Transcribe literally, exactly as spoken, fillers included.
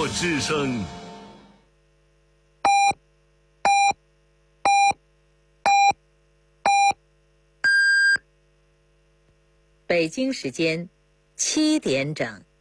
国之声。 北京时间七点整。